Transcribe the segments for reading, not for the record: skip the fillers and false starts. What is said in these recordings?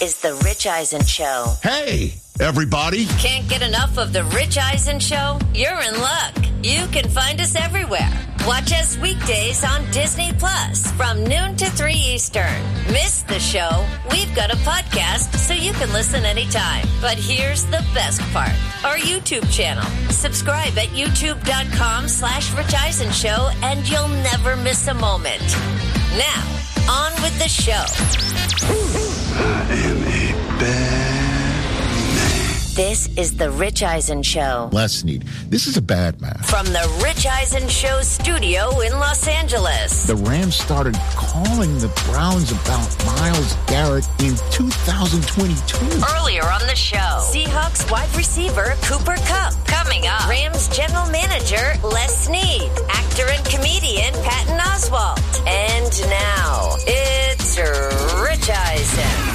is The Rich Eisen Show. Hey, everybody. Can't get enough of The Rich Eisen Show? You're in luck. You can find us everywhere. Watch us weekdays on Disney Plus from noon to 3 Eastern. Miss the show? We've got a podcast so you can listen anytime. But here's the best part. Our YouTube channel. Subscribe at youtube.com/Rich Eisen Show and you'll never miss a moment. Now, on with the show. I am a bad man. This is The Rich Eisen Show. Les Snead. This is a bad man. From The Rich Eisen Show studio in Los Angeles. The Rams started calling the Browns about Myles Garrett in 2022. Earlier on the show, Seahawks wide receiver Cooper Kupp. Coming up, Rams general manager Les Snead. Actor and comedian Patton Oswalt. And now, it's Rich Eisen.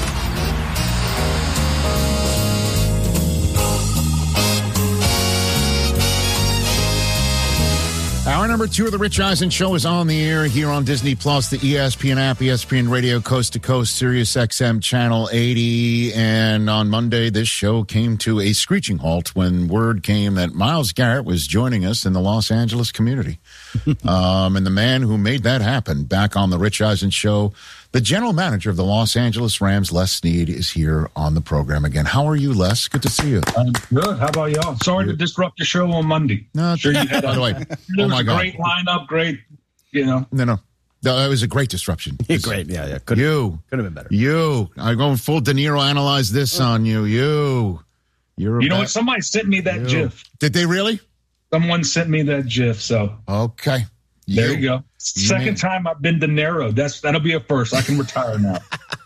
Hour number 2 of the Rich Eisen Show is on the air here on Disney Plus, the ESPN app, ESPN Radio, Coast to Coast, Sirius XM Channel 80. And on Monday, this show came to a screeching halt when word came that Myles Garrett was joining us in the Los Angeles community. And the man who made that happen back on the Rich Eisen Show, the general manager of the Los Angeles Rams, Les Snead, is here on the program again. How are you, Les? Good to see you. I'm good. How about y'all? Sorry to disrupt your show on Monday. No, sure you had by the way, there was a great lineup, great, No, it was a great disruption. Great, yeah. Could have been better. I'm going full De Niro analyze this on you. You're you know what? Somebody sent me that GIF. Did they really? Someone sent me that GIF, so. Okay. There you go. Second time I've been De Niro. That'll be a first. I can retire now.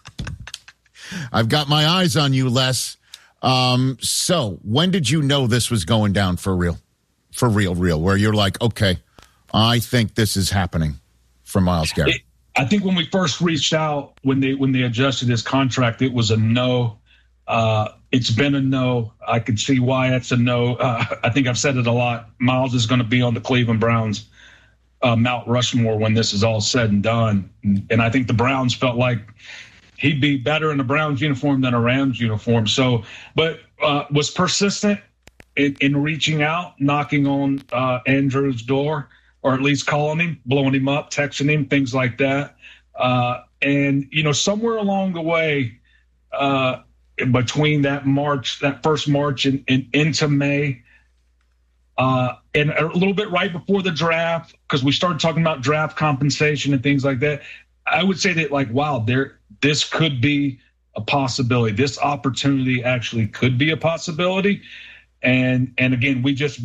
I've got my eyes on you, Les. So when did you know this was going down for real? For real, where you're like, okay, I think this is happening for Myles Garrett. I think when we first reached out, when they adjusted his contract, it was a no. It's been a no. I could see why it's a no. I think I've said it a lot. Myles is going to be on the Cleveland Browns Mount Rushmore when this is all said and done. And I think the Browns felt like he'd be better in a Browns uniform than a Rams uniform. So, but was persistent in reaching out, knocking on Andrew's door, or at least calling him, blowing him up, texting him, things like that. And, somewhere along the way, between that first March and into May, and a little bit right before the draft, because we started talking about draft compensation and things like that, I would say that, wow, this could be a possibility. This opportunity actually could be a possibility. And again, we just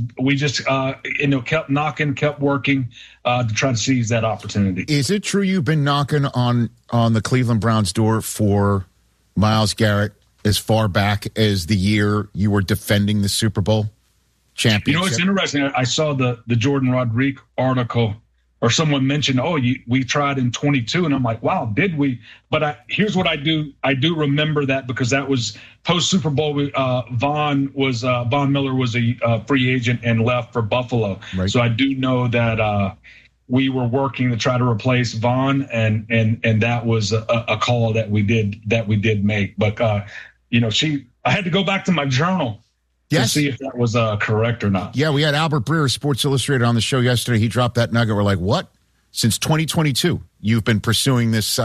kept knocking, kept working to try to seize that opportunity. Is it true you've been knocking on the Cleveland Browns door for Myles Garrett as far back as the year you were defending the Super Bowl championship? It's interesting. I saw the Jordan Rodriguez article, or someone mentioned, we tried in 22, and I'm like, wow, did we? But here's what I do. I do remember that because that was post Super Bowl. Von Miller was a free agent and left for Buffalo. Right. So I do know that we were working to try to replace Von, and that was a call that we did make. But I had to go back to my journal. Yes. To see if that was correct or not. Yeah, we had Albert Breer, Sports Illustrated, on the show yesterday. He dropped that nugget. We're like, what? Since 2022, you've been pursuing this,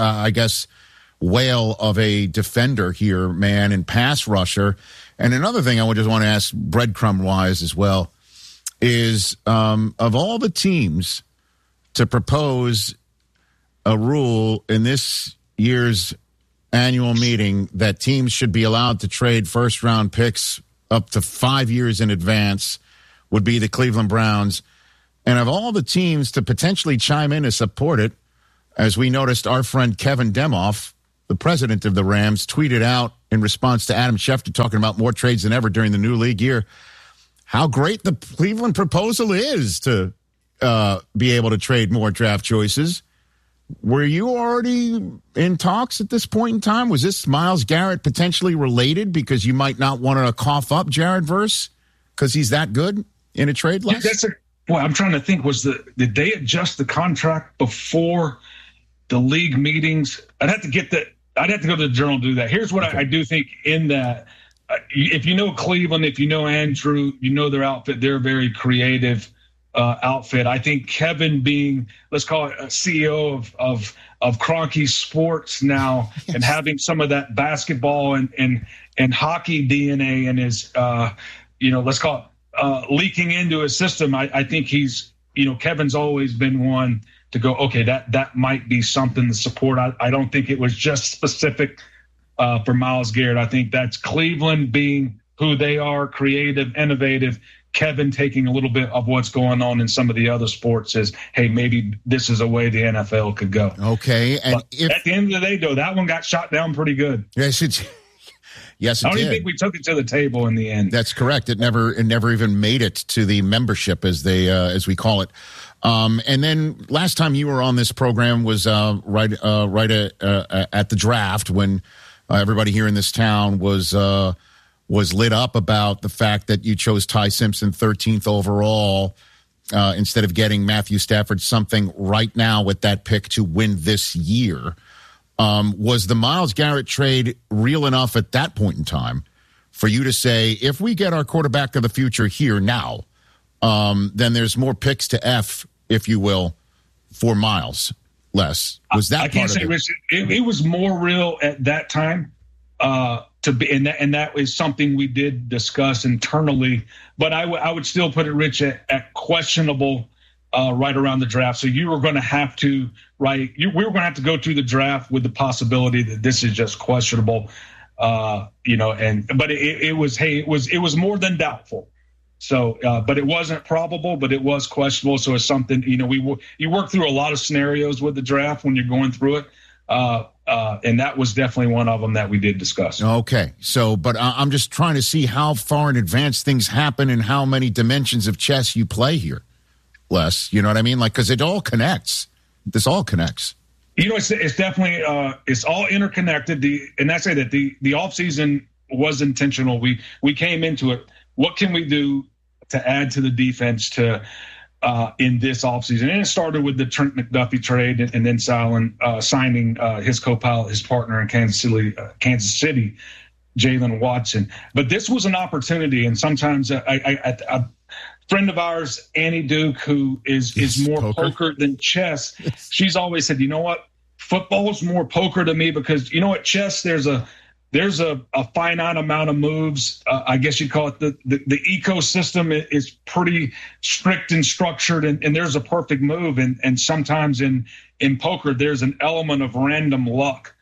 whale of a defender here, man, and pass rusher. And another thing I just want to ask, breadcrumb-wise as well, is of all the teams to propose a rule in this year's annual meeting that teams should be allowed to trade first-round picks up to 5 years in advance, would be the Cleveland Browns. And of all the teams to potentially chime in to support it, as we noticed, our friend Kevin Demoff, the president of the Rams, tweeted out in response to Adam Schefter talking about more trades than ever during the new league year, how great the Cleveland proposal is to be able to trade more draft choices. Were you already in talks at this point in time? Was this Myles Garrett potentially related because you might not want to cough up Jared Verse because he's that good in a trade? I'm trying to think. Did they adjust the contract before the league meetings? I'd have to get that. I'd have to go to the Journal to do that. Here's what I do think in that. If you know Cleveland, if you know Andrew, you know their outfit. They're a very creative outfit. I think Kevin being, let's call it a CEO of Kroenke Sports now, yes, and having some of that basketball and hockey DNA in his, let's call it leaking into his system. I think he's, Kevin's always been one to go, okay, that might be something to support. I don't think it was just specific for Myles Garrett. I think that's Cleveland being who they are, creative, innovative. Kevin taking a little bit of what's going on in some of the other sports is, hey, maybe this is a way the NFL could go. Okay. And at the end of the day, though, that one got shot down pretty good. Yes, it did. I don't even think we took it to the table in the end. That's correct. It never even made it to the membership, as we call it. And then last time you were on this program was right at the draft, when everybody here in this town was lit up about the fact that you chose Ty Simpson 13th overall instead of getting Matthew Stafford, something right now with that pick to win this year. Was the Myles Garrett trade real enough at that point in time for you to say, if we get our quarterback of the future here now, then there's more picks to F, if you will, for Myles? Les, was that I can't say, Rich, it was more real at that time. To be, and that is something we did discuss internally, but I would still put it, Rich, at questionable right around the draft. So you were going to have to we were going to have to go through the draft with the possibility that this is just questionable, but it was more than doubtful. So, but it wasn't probable, but it was questionable. So it's something, you work through a lot of scenarios with the draft when you're going through it. And that was definitely one of them that we did discuss. Okay. So, but I'm just trying to see how far in advance things happen and how many dimensions of chess you play here, Les. You know what I mean? Like, because it all connects. This all connects. It's definitely, it's all interconnected. And I say that the offseason was intentional. We came into it. What can we do to add to the defense in this offseason? And it started with the Trent McDuffie trade and then signing his co-pilot, his partner in Kansas City, Jalen Watson. But this was an opportunity, and sometimes a friend of ours, Annie Duke, who is more poker than chess, she's always said, you know what, football's more poker to me because, chess, there's a finite amount of moves. I guess you'd call it the ecosystem is pretty strict and structured, and there's a perfect move. And sometimes in poker, there's an element of random luck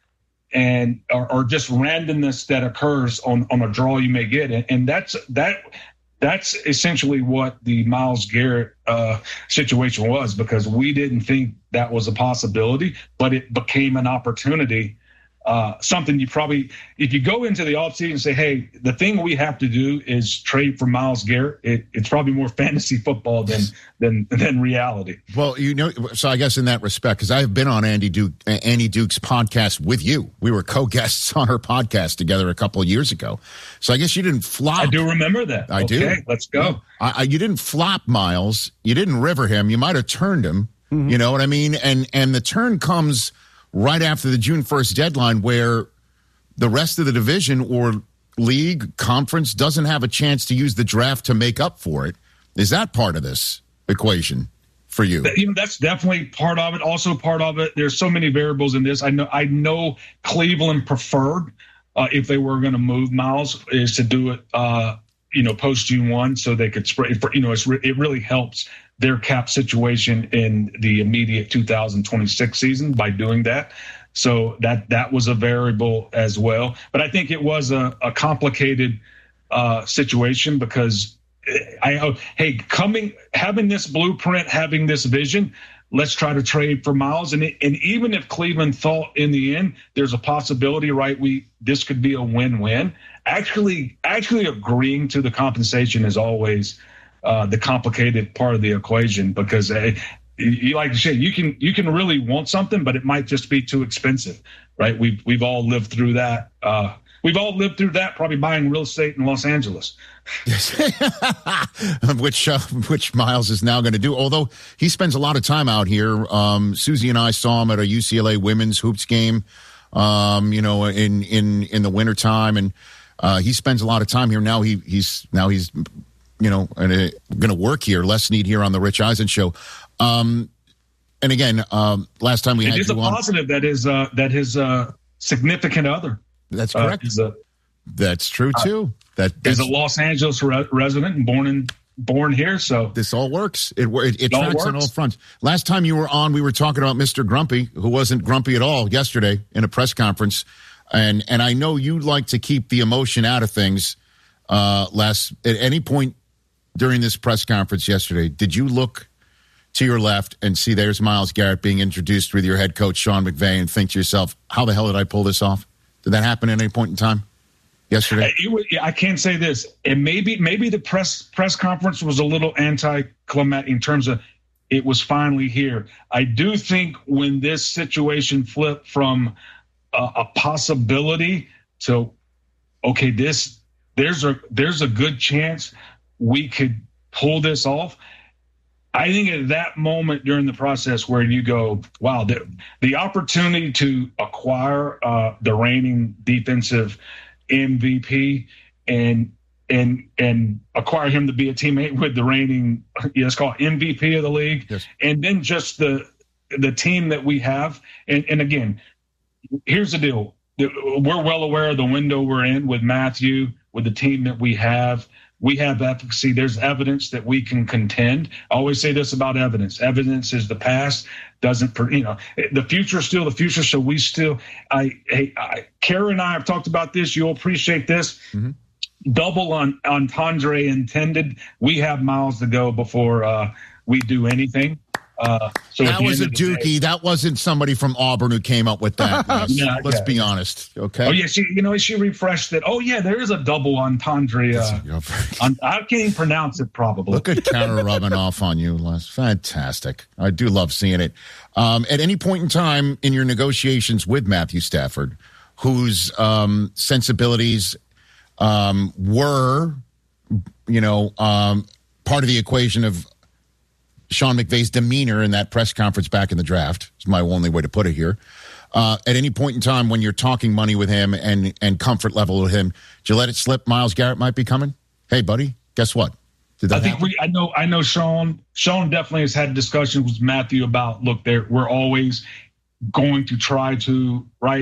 or just randomness that occurs on a draw you may get. And that's essentially what the Myles Garrett situation was, because we didn't think that was a possibility, but it became an opportunity. Something you probably, if you go into the offseason and say, hey, the thing we have to do is trade for Myles Garrett, it's probably more fantasy football than reality. Well, so I guess in that respect, because I've been on Annie Duke's podcast with you. We were co-guests on her podcast together a couple of years ago. So I guess you didn't flop. I do remember that. I do. Let's go. You didn't flop Myles. You didn't river him. You might have turned him. Mm-hmm. You know what I mean? And the turn comes right after the June 1st deadline, where the rest of the division or league conference doesn't have a chance to use the draft to make up for it. Is that part of this equation for you? That's definitely part of it. Also part of it, there's so many variables in this. I know Cleveland preferred, if they were going to move Myles, is to do it, post June 1, so they could spread. It really helps their cap situation in the immediate 2026 season by doing that. So that was a variable as well. But I think it was a complicated situation because having this blueprint, having this vision, let's try to trade for Myles. And even if Cleveland thought in the end there's a possibility, right, this could be a win-win, actually agreeing to the compensation is always the complicated part of the equation, because you like to say you can really want something, but it might just be too expensive, right? We've all lived through that. We've all lived through that, probably buying real estate in Los Angeles. Yes. which Myles is now going to do, although he spends a lot of time out here. Susie and I saw him at a UCLA women's hoops game in the wintertime. And he spends a lot of time here. Now he's going to work here. Les Snead here on the Rich Eisen Show. And again, last time we had you on. It is a positive that his significant other. That's correct. That's true too. That's a Los Angeles resident and born here, so this all works. It tracks on all fronts. Last time you were on, we were talking about Mr. Grumpy, who wasn't grumpy at all yesterday in a press conference, and I know you like to keep the emotion out of things. Les, at any point during this press conference yesterday, did you look to your left and see there's Myles Garrett being introduced with your head coach Sean McVay and think to yourself, how the hell did I pull this off? Did that happen at any point in time yesterday? I can't say this. And maybe the press conference was a little anticlimactic in terms of it was finally here. I do think when this situation flipped from a possibility to, okay, there's a good chance we could pull this off. I think at that moment during the process where you go, wow, the opportunity to acquire the reigning defensive MVP and acquire him to be a teammate with the reigning, let's call it MVP of the league, yes. And then just the team that we have. And again, here's the deal. We're well aware of the window we're in with Matthew, with the team that we have. We have efficacy. There's evidence that we can contend. I always say this about evidence. Evidence is the past. The future is still the future. So we still, Kara and I have talked about this. You'll appreciate this. Mm-hmm. Double entendre intended. We have miles to go before we do anything. So that was a dookie. That wasn't somebody from Auburn who came up with that. Let's be honest. Okay. Oh yeah, she refreshed it. Oh yeah, there is a double entendre. I can't even pronounce it. Probably. Look at Kara rubbing off on you, Les. Fantastic. I do love seeing it. At any point in time in your negotiations with Matthew Stafford, whose sensibilities were, part of the equation of Sean McVay's demeanor in that press conference back in the draft is my only way to put it here. At any point in time when you're talking money with him and comfort level with him, did you let it slip Myles Garrett might be coming? Hey, buddy, guess what? Did that happen? I know Sean definitely has had discussions with Matthew about, look, we're always going to try to,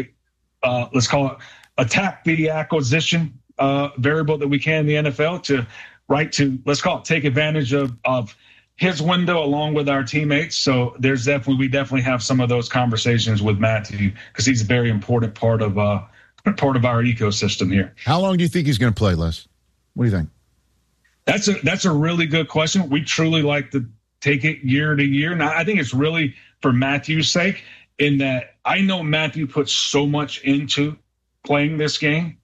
let's call it, attack the acquisition variable that we can in the NFL to let's call it, take advantage of his window along with our teammates. So we definitely have some of those conversations with Matthew because he's a very important part of our ecosystem here. How long do you think he's going to play, Les? What do you think? That's a really good question. We truly like to take it year to year. Now, I think it's really for Matthew's sake in that I know Matthew puts so much into playing this game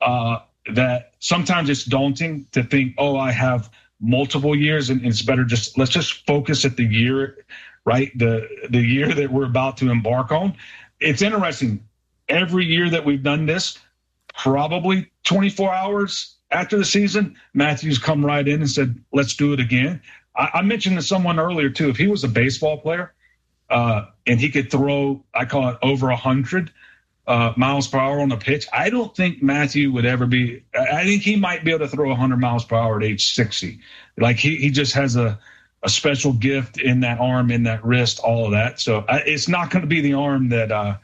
that sometimes it's daunting to think, I have multiple years, and it's better let's just focus at the year, right? The year that we're about to embark on. It's interesting. Every year that we've done this, probably 24 hours after the season, Matthew's come right in and said, let's do it again. I mentioned to someone earlier too, if he was a baseball player and he could throw, I call it over 100 miles per hour on the pitch, I don't think Matthew would ever be. I think he might be able to throw 100 miles per hour at age 60. Like he just has a special gift in that arm, in that wrist, all of that. So it's not going to be the arm that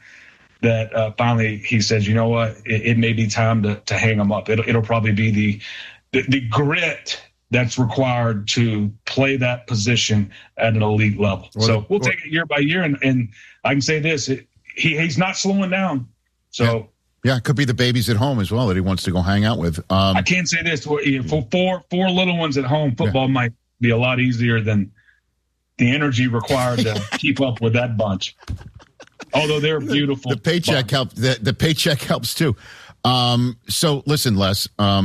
finally he says, you know what, it may be time to hang him up. It'll probably be the grit that's required to play that position at an elite level. So we'll take it year by year, and I can say this. He's not slowing down. So yeah, it could be the babies at home as well that he wants to go hang out with. I can't say this for four little ones at home. Football might be a lot easier than the energy required to keep up with that bunch. Although they're beautiful. The paycheck helps. The paycheck helps too. So listen, Les,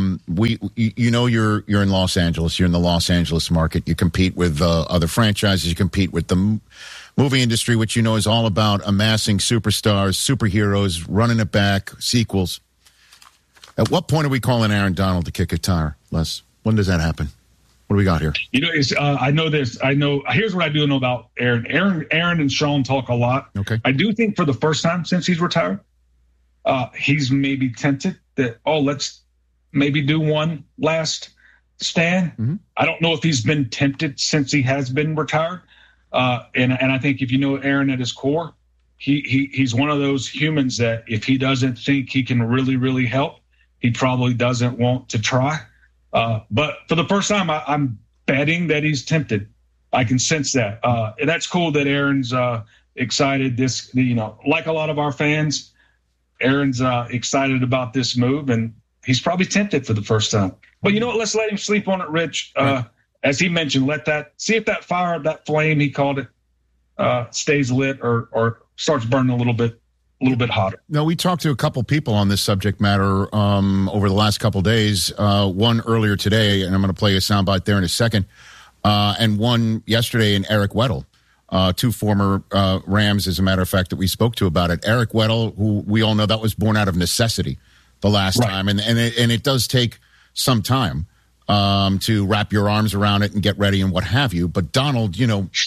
you're in Los Angeles. You're in the Los Angeles market. You compete with other franchises. You compete with the movie industry, which is all about amassing superstars, superheroes, running it back, sequels. At what point are we calling Aaron Donald to kick a tire, Les? When does that happen? What do we got here? I know this. Here's what I do know about Aaron. Aaron and Sean talk a lot. Okay. I do think for the first time since he's retired, he's maybe tempted that, let's maybe do one last stand. Mm-hmm. I don't know if he's been tempted since he has been retired. And I think if you know Aaron at his core, he's one of those humans that if he doesn't think he can really, really help, he probably doesn't want to try. But for the first time, I'm betting that he's tempted. I can sense that. And that's cool that Aaron's excited. This, like a lot of our fans, Aaron's excited about this move, and he's probably tempted for the first time. But you know what? Let's let him sleep on it, Rich. Right. As he mentioned, see if that fire, that flame, he called it, stays lit or starts burning a little bit hotter. No, we talked to a couple people on this subject matter over the last couple days. One earlier today, and I'm going to play a soundbite there in a second, and one yesterday in Eric Weddle, two former Rams, as a matter of fact, that we spoke to about it. Eric Weddle, who we all know that was born out of necessity the last time, and it does take some time to wrap your arms around it and get ready and what have you. But Donald,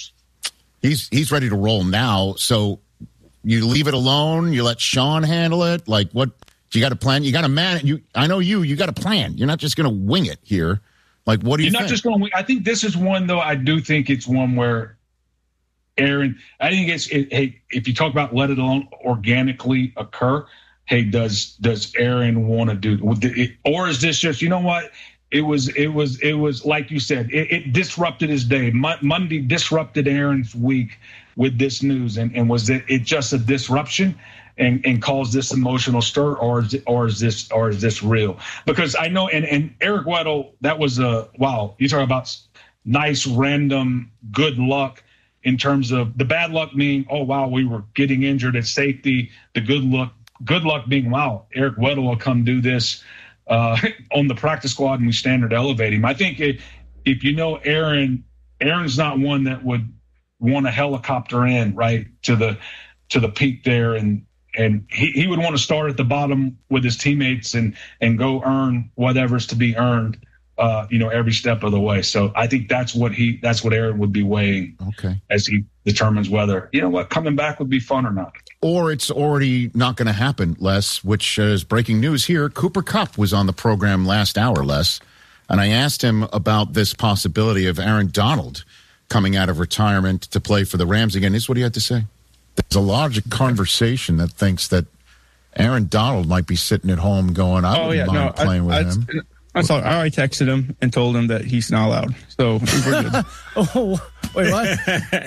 he's ready to roll now. So you leave it alone. You let Sean handle it. Like, what? You got a plan. You got a man. I know you got a plan. You're not just going to wing it here. Like, what do you think? You're not just going to wing. I think this is one, though. I do think it's one where Aaron, I think hey, if you talk about let it alone organically occur, hey, does Aaron want to do it? Or is this just, you know what? It was like you said, it disrupted his day. Monday disrupted Aaron's week with this news. And was it just a disruption and caused this emotional stir, or is this real? Because I know, and Eric Weddle, that was wow, you talk about nice, random, good luck in terms of the bad luck being, oh, wow, we were getting injured at safety. The good luck being, wow, Eric Weddle will come do this on the practice squad and we standard elevate him. I think if you know Aaron's not one that would want to helicopter in right to the peak there, and he would want to start at the bottom with his teammates and go earn whatever's to be earned, every step of the way. So I think that's what Aaron would be weighing as he determines whether, coming back would be fun or not. Or it's already not going to happen, Les, which is breaking news here. Cooper Kupp was on the program last hour, Les, and I asked him about this possibility of Aaron Donald coming out of retirement to play for the Rams again. This is what he had to say. There's a large conversation that thinks that Aaron Donald might be sitting at home going, I wouldn't mind playing with him. I already texted him and told him that he's not allowed. So we're good. Oh, wait, what?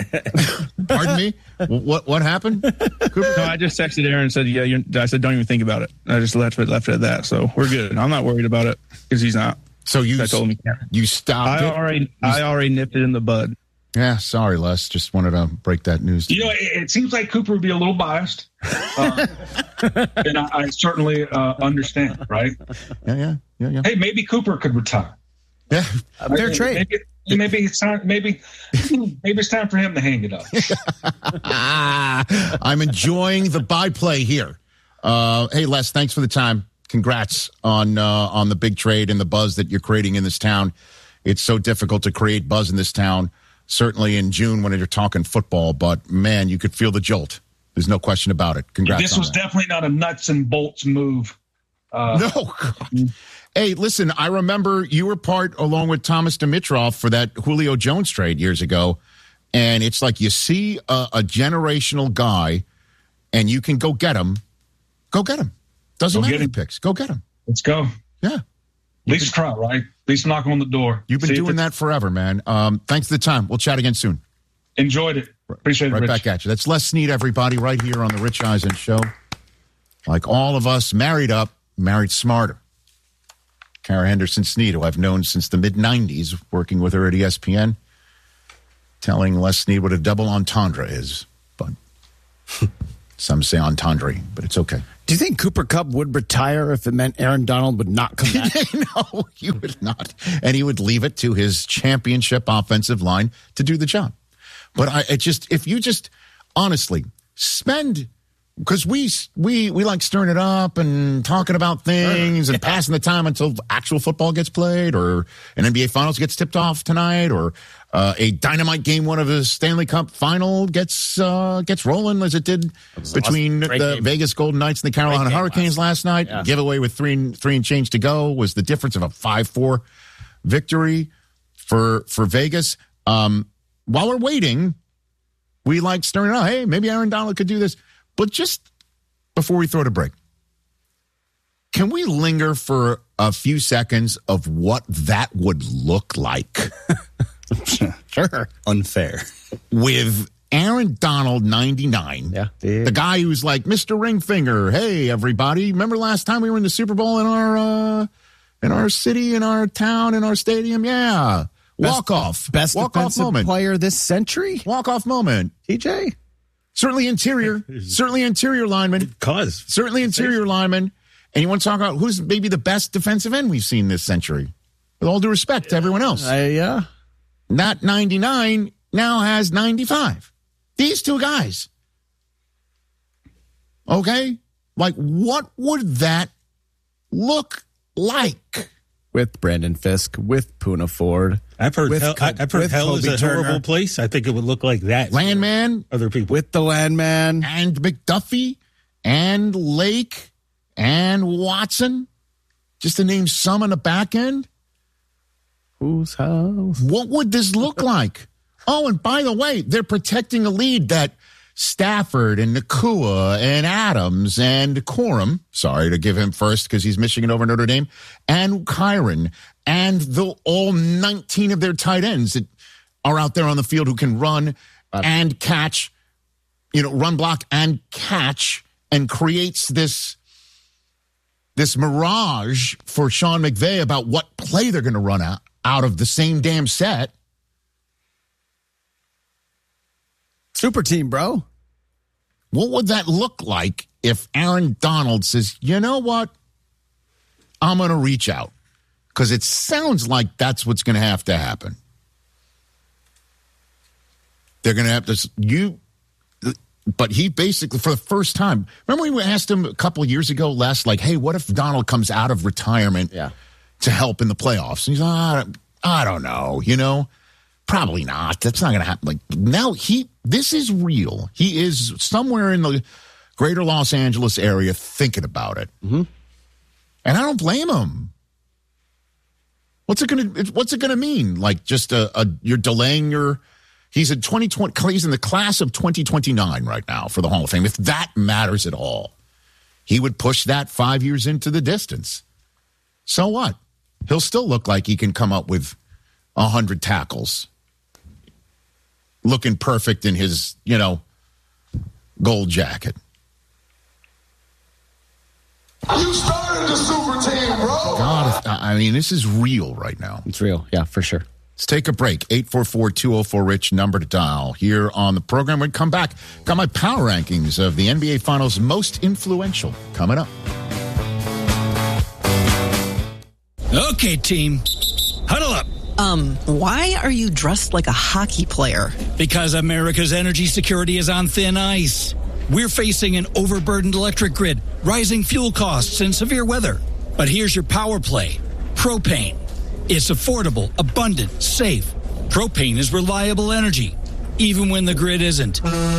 Pardon me? What happened? Cooper? No, I just texted Aaron and said, I said, don't even think about it. I just left it at that. So we're good. I'm not worried about it because he's not. So I told him you stopped I already nipped it in the bud. Yeah, sorry, Les. Just wanted to break that news. It seems like Cooper would be a little biased. And I certainly understand, right? Yeah. Hey, maybe Cooper could retire. Yeah, fair trade. Maybe it's time. Maybe it's time for him to hang it up. I'm enjoying the byplay here. Hey, Les, thanks for the time. Congrats on the big trade and the buzz that you're creating in this town. It's so difficult to create buzz in this town. Certainly in June when you're talking football, but man, you could feel the jolt. There's no question about it. Congrats. This was definitely not a nuts and bolts move. No. God. Hey, listen, I remember you were part, along with Thomas Dimitroff, for that Julio Jones trade years ago. And it's like you see a generational guy and you can go get him. Go get him. Doesn't matter who picks. Go get him. Let's go. Yeah. At least try, right? At least knock on the door. You've been doing that forever, man. Thanks for the time. We'll chat again soon. Enjoyed it. Appreciate it, Right Rich. back at you. That's Les Snead, everybody, right here on the Rich Eisen Show. Like all of us, married up, married smarter. Kara Henderson Snead, who I've known since the mid-'90s, working with her at ESPN, telling Les Snead what a double entendre is. But some say entendre, but it's okay. Do you think Cooper Kupp would retire if it meant Aaron Donald would not come back? No, he would not. And he would leave it to his championship offensive line to do the job. But if you just honestly spend, because we like stirring it up and talking about things and passing the time until actual football gets played or an NBA Finals gets tipped off tonight or A dynamite game one of the Stanley Cup final gets rolling as it did between the Vegas Golden Knights and the Carolina Hurricanes last night. Yeah. Giveaway with three and change to go was the difference of a 5-4 victory for Vegas. While we're waiting, we like stirring out, hey, maybe Aaron Donald could do this. But just before we throw it a break, can we linger for a few seconds of what that would look like? Sure. Unfair. With Aaron Donald, 99. Yeah. The guy who's like Mr. Ringfinger. Hey, everybody. Remember last time we were in the Super Bowl in our city, in our town, in our stadium? Yeah. Walk-off. Best defensive moment. Player this century? Walk-off moment. TJ? Certainly interior lineman. Certainly interior lineman. And you want to talk about who's maybe the best defensive end we've seen this century? With all due respect to everyone else. Yeah. Not 99, now has 95. These two guys. Okay? Like, what would that look like? With Brandon Fisk, with Poona Ford. I've heard hell is a horrible place. I think it would look like that. Landman. Other people. With the Landman. And McDuffie. And Lake. And Watson. Just to name some on the back end. Whose house? What would this look like? Oh, and by the way, they're protecting a lead that Stafford and Nakua and Adams and Corum, sorry to give him first because he's Michigan over Notre Dame, and Kyron, and all 19 of their tight ends that are out there on the field who can run and catch, run, block, and catch, and creates this mirage for Sean McVay about what play they're going to run out of the same damn set. Super team, bro. What would that look like if Aaron Donald says, you know what? I'm going to reach out. Because it sounds like that's what's going to have to happen. They're going to have to, but he basically, for the first time, remember we asked him a couple of years ago, Les, like, hey, what if Donald comes out of retirement to help in the playoffs? And he's like, I don't know, probably not. That's not going to happen. Like, now this is real. He is somewhere in the greater Los Angeles area thinking about it. Mm-hmm. And I don't blame him. What's it going to mean? Like, just you're delaying he's in 2020, he's in the class of 2029 right now for the Hall of Fame. If that matters at all, he would push that 5 years into the distance. So what? He'll still look like he can come up with 100 tackles. Looking perfect in his, gold jacket. You started the super team, bro. God, I mean, this is real right now. It's real. Yeah, for sure. Let's take a break. 844-204-RICH, number to dial here on the program. When we come back, got my power rankings of the NBA Finals most influential coming up. Okay, team. Huddle up. Why are you dressed like a hockey player? Because America's energy security is on thin ice. We're facing an overburdened electric grid, rising fuel costs, and severe weather. But here's your power play. Propane. It's affordable, abundant, safe. Propane is reliable energy, even when the grid isn't.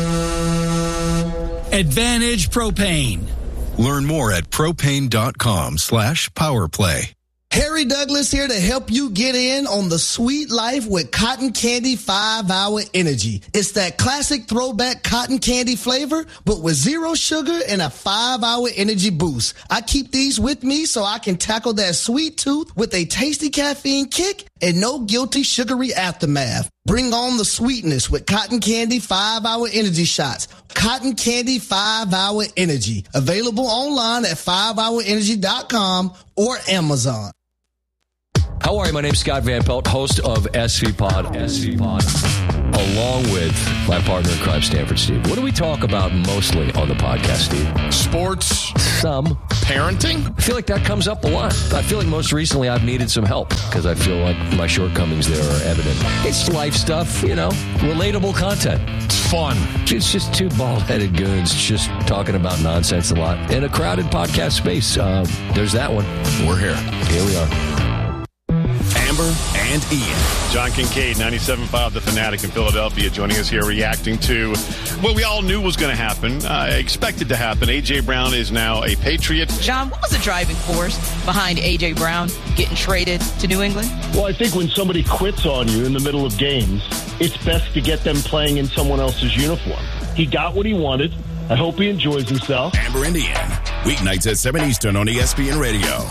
Advantage Propane. Learn more at propane.com/powerplay. Harry Douglas here to help you get in on the sweet life with Cotton Candy 5-Hour Energy. It's that classic throwback cotton candy flavor, but with zero sugar and a 5-hour energy boost. I keep these with me so I can tackle that sweet tooth with a tasty caffeine kick and no guilty sugary aftermath. Bring on the sweetness with Cotton Candy 5-Hour Energy Shots. Cotton Candy 5-Hour Energy. Available online at 5hourenergy.com or Amazon. How are you? My name's Scott Van Pelt, host of SV Pod, along with my partner in crime, Stanford Steve. What do we talk about mostly on the podcast, Steve? Sports. Some. Parenting. I feel like that comes up a lot. I feel like most recently I've needed some help because I feel like my shortcomings there are evident. It's life stuff, relatable content. It's fun. It's just two bald-headed goons just talking about nonsense a lot in a crowded podcast space. There's that one. We're here. Here we are. Amber and Ian. John Kincaid, 97.5 The Fanatic in Philadelphia, joining us here reacting to what we all knew was going to happen, expected to happen. A.J. Brown is now a Patriot. John, what was the driving force behind A.J. Brown getting traded to New England? Well, I think when somebody quits on you in the middle of games, it's best to get them playing in someone else's uniform. He got what he wanted. I hope he enjoys himself. Amber and Ian, weeknights at 7 Eastern on ESPN Radio.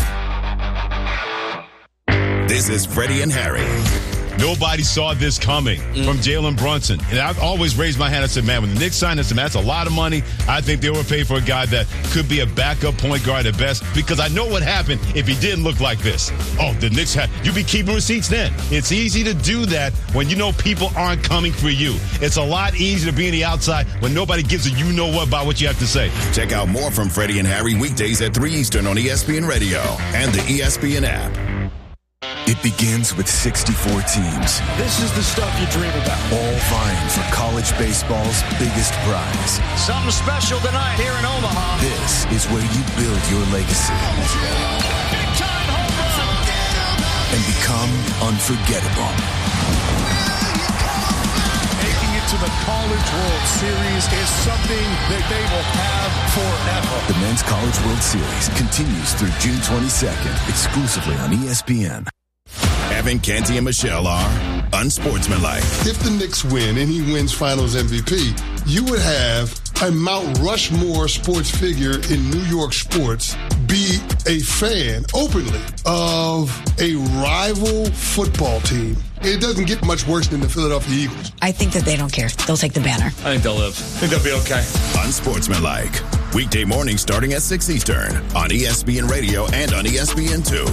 This is Freddie and Harry. Nobody saw this coming from Jalen Brunson. And I've always raised my hand and said, man, when the Knicks signed this, that's a lot of money. I think they overpaid for a guy that could be a backup point guard at best, because I know what happened if he didn't look like this. Oh, the Knicks you'd be keeping receipts then. It's easy to do that when you know people aren't coming for you. It's a lot easier to be on the outside when nobody gives a you-know-what about what you have to say. Check out more from Freddie and Harry weekdays at 3 Eastern on ESPN Radio and the ESPN app. It begins with 64 teams. This is the stuff you dream about. All vying for college baseball's biggest prize. Something special tonight here in Omaha. This is where you build your legacy. Big time home run. And become unforgettable. Making it to the College World Series is something that they will have forever. The Men's College World Series continues through June 22nd, exclusively on ESPN. Evan, Canty, and Michelle are unsportsmanlike. If the Knicks win and he wins Finals MVP, you would have a Mount Rushmore sports figure in New York sports be a fan openly of a rival football team. It doesn't get much worse than the Philadelphia Eagles. I think that they don't care. They'll take the banner. I think they'll live. I think they'll be okay. Unsportsmanlike. Weekday morning starting at 6 Eastern on ESPN Radio and on ESPN2.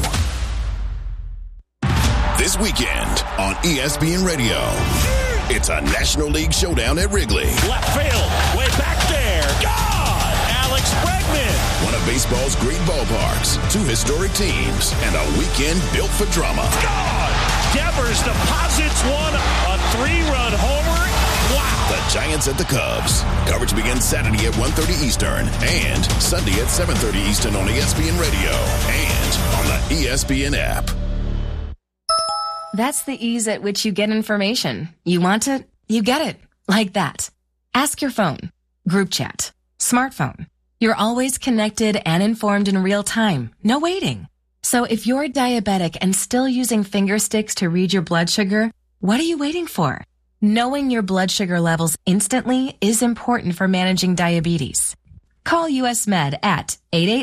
This weekend on ESPN Radio, it's a National League showdown at Wrigley. Left field, way back there. God! Alex Bregman. One of baseball's great ballparks, two historic teams, and a weekend built for drama. God! Devers deposits one, a 3-run homer. Wow! The Giants at the Cubs. Coverage begins Saturday at 1:30 Eastern and Sunday at 7:30 Eastern on ESPN Radio and on the ESPN app. That's the ease at which you get information. You want it, you get it. Like that. Ask your phone. Group chat. Smartphone. You're always connected and informed in real time. No waiting. So if you're diabetic and still using finger sticks to read your blood sugar, what are you waiting for? Knowing your blood sugar levels instantly is important for managing diabetes. Call US Med at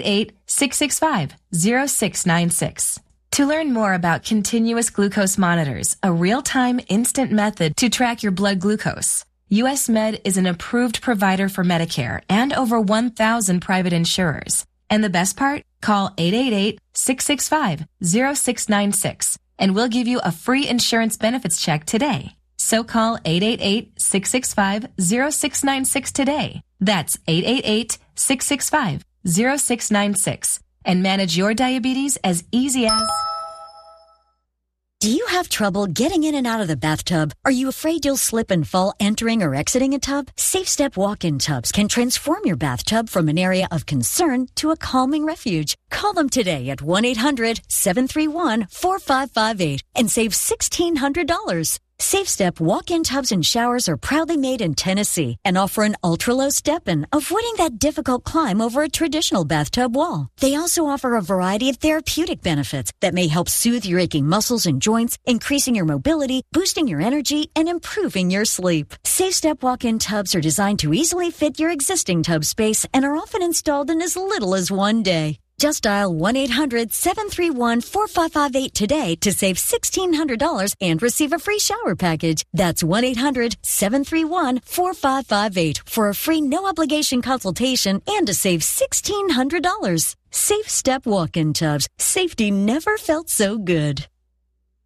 888-665-0696. To learn more about continuous glucose monitors, a real-time instant method to track your blood glucose, US Med is an approved provider for Medicare and over 1,000 private insurers. And the best part? Call 888-665-0696 and we'll give you a free insurance benefits check today. So call 888-665-0696 today. That's 888-665-0696. And manage your diabetes as easy as... Do you have trouble getting in and out of the bathtub? Are you afraid you'll slip and fall entering or exiting a tub? SafeStep walk-in tubs can transform your bathtub from an area of concern to a calming refuge. Call them today at 1-800-731-4558 and save $1,600. SafeStep walk-in tubs and showers are proudly made in Tennessee and offer an ultra-low step-in, avoiding that difficult climb over a traditional bathtub wall. They also offer a variety of therapeutic benefits that may help soothe your aching muscles and joints, increasing your mobility, boosting your energy, and improving your sleep. SafeStep walk-in tubs are designed to easily fit your existing tub space and are often installed in as little as one day. Just dial 1-800-731-4558 today to save $1,600 and receive a free shower package. That's 1-800-731-4558 for a free no-obligation consultation and to save $1,600. SafeStep walk-in tubs. Safety never felt so good.